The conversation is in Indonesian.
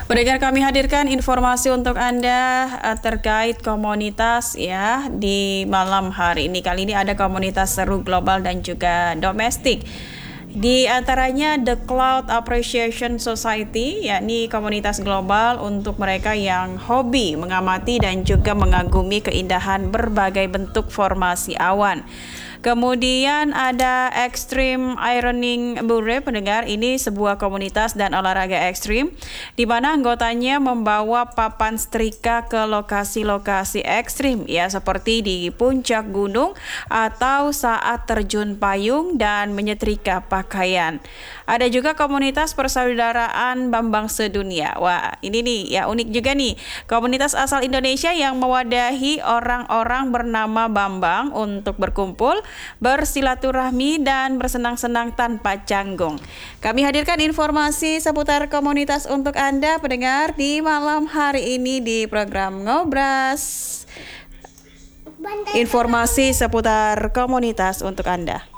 Pendengar, kami hadirkan informasi untuk Anda terkait komunitas ya di malam hari ini. Kali ini ada komunitas seru global dan juga domestik. Di antaranya The Cloud Appreciation Society, yakni komunitas global untuk mereka yang hobi mengamati dan juga mengagumi keindahan berbagai bentuk formasi awan. Kemudian ada Extreme Ironing Bure, pendengar, ini sebuah komunitas dan olahraga ekstrim di mana anggotanya membawa papan setrika ke lokasi-lokasi ekstrim ya, seperti di puncak gunung atau saat terjun payung dan menyetrika pakaian. Ada juga komunitas persaudaraan Bambang Sedunia. Wah, ini nih ya unik juga nih. Komunitas asal Indonesia yang mewadahi orang-orang bernama Bambang untuk berkumpul, bersilaturahmi dan bersenang-senang tanpa canggung. Kami hadirkan informasi seputar komunitas untuk Anda pendengar di malam hari ini di program Ngobras. Informasi seputar komunitas untuk Anda.